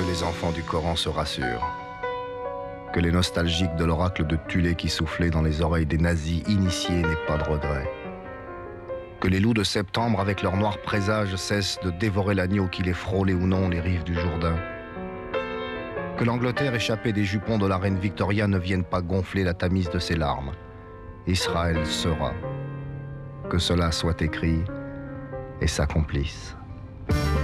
que les enfants du Coran se rassurent. Que les nostalgiques de l'oracle de Thulé qui soufflait dans les oreilles des nazis initiés n'aient pas de regrets. Que les loups de septembre avec leurs noirs présages cessent de dévorer l'agneau qui les frôlait ou non les rives du Jourdain. Que l'Angleterre échappée des jupons de la reine Victoria ne vienne pas gonfler la Tamise de ses larmes. Israël sera. Que cela soit écrit et s'accomplisse.